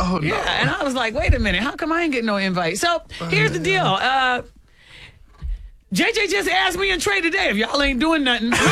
Oh, no. Yeah, and I was like, wait a minute, how come I ain't getting no invite? So here's the deal. JJ just asked me and Trey today if y'all ain't doing nothing. That's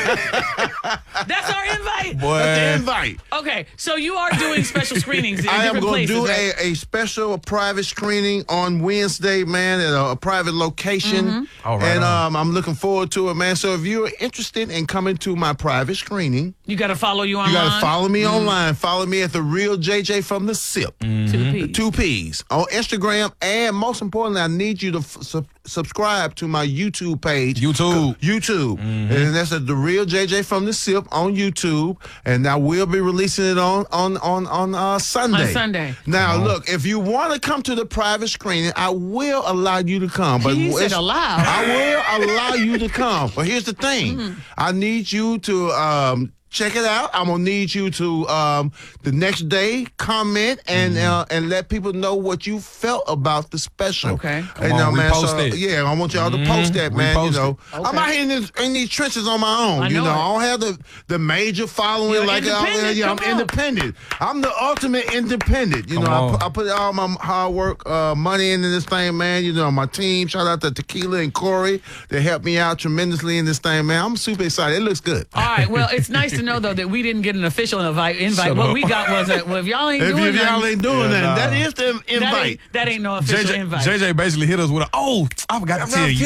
our invite? Boy. That's the invite. Okay, so you are doing special screenings in I am different going to places, do right? a special private screening on Wednesday, man, at a private location. All right, And I'm looking forward to it, man. So if you're interested in coming to my private screening, You got to follow you online? you got to follow me online. Follow me at The Real JJ from the SIP. 2 P's. 2 P's on Instagram. And most importantly, I need you to subscribe to my YouTube page. YouTube. And that's at The Real JJ from the SIP on YouTube. And I will be releasing it on Sunday. On Sunday. Now, look, if you want to come to the private screening, I will allow you to come. But He said allow. I will allow you to come. But here's the thing. I need you to check it out. I'm gonna need you to the next day comment and let people know what you felt about the special. Okay. Come on, repost it. Yeah, I want y'all to post that, man. Repost you know, it. I'm out here in these trenches on my own. I know I it. don't have the major following You're like independent. I'm Come on. independent. I'm the ultimate independent. You Come know, on. I put all my hard work, money into this thing, man. You know, my team. Shout out to Tequila and Corey. They helped me out tremendously in this thing, man. I'm super excited. It looks good. All right, well, it's nice to know, though, that we didn't get an official invite. Shut What up. we got was that, well, if y'all ain't If doing y'all nothing, ain't doing Yeah, that, nah. that is the invite. that ain't no official invite. JJ basically hit us with I forgot to tell you.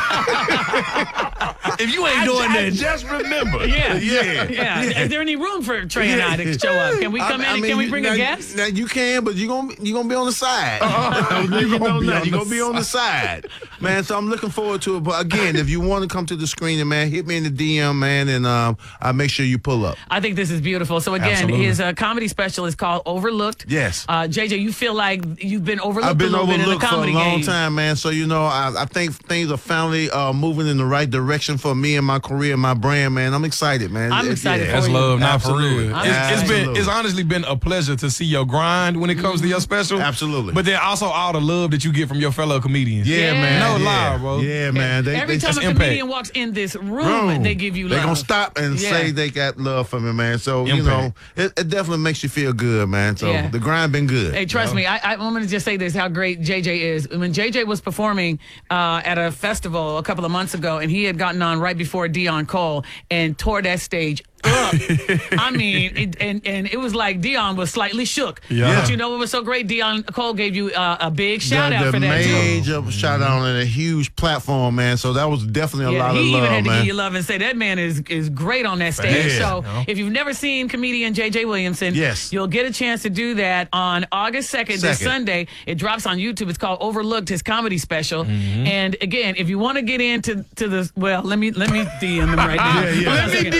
If you ain't doing I that, just remember. Yeah. Is there any room for Trey and I to show up? Can we come in and can we bring a guest? Now you can, but you're gonna be on the side. You're gonna be on the side, man. So I'm looking forward to it. But again, if you want to come to the screening, man, hit me in the DM, man, and I'll make sure you pull up. I think this is beautiful. So again, Absolutely. his comedy special is called Overlooked. Yes. JJ, you feel like you've been overlooked I've been a little bit in the overlooked for a comedy long game. time, man. So, I think things are finally moving in the right direction for me and my career and my brand, man. I'm excited, man. I'm excited for that's you. love, not Absolutely. for real. Absolutely. It's honestly been a pleasure to see your grind when it comes to your special. Absolutely. But then also all the love that you get from your fellow comedians. Yeah, Yeah. man. No yeah. lie, bro. Yeah, man. Every time a that's impact. comedian walks in this room, they give you love. They're going to stop and Yeah. say they got love for me, man. So, Impact. it definitely makes you feel good, man. So, Yeah. the grind been good. Hey, trust me, I'm going to just say this, how great JJ is. When JJ was performing at a festival a couple of months ago, and he had gotten on right before Dion Cole and tore that stage up. I mean, it was like Dion was slightly shook. Yeah. But you know what was so great? Dion Cole gave you a big shout out for that, too. major shout out on a huge platform, man. So that was definitely a lot of he love, even had to man. give you love and say that man is great on that stage. Yeah. So if you've never seen comedian JJ Williamson, Yes. you'll get a chance to do that on August 2nd, this Second. Sunday. It drops on YouTube. It's called Overlooked, his comedy special. Mm-hmm. And again, if you want to get into the let me DM him right now. Let me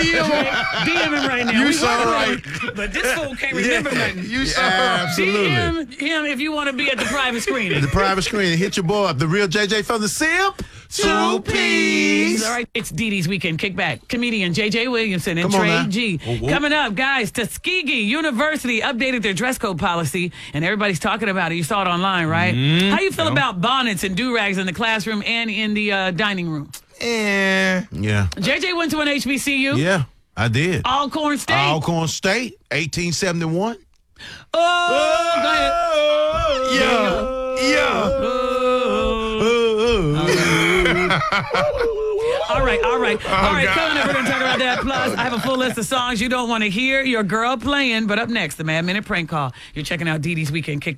DM him right now. You We so working on right. it, but this fool can't remember nothing. You so absolutely. DM him if you want to be at the private screening. The private screen. Hit your boy up. The Real JJ from the SIP. 2 P's. All right, it's Dee Dee's Weekend Kickback. Comedian JJ Williamson and Come on Trey now. G. Coming up, guys, Tuskegee University updated their dress code policy, and everybody's talking about it. You saw it online, right? How you feel about bonnets and do-rags in the classroom and in the dining room? Yeah. JJ went to an HBCU. Yeah, I did. Alcorn State. Alcorn State, 1871. Oh, go ahead. All right. Coming up, we're going to talk about that. Plus, I have a full list of songs you don't want to hear your girl playing. But up next, the Mad Minute Prank Call. You're checking out Dee Dee's Weekend Kickback.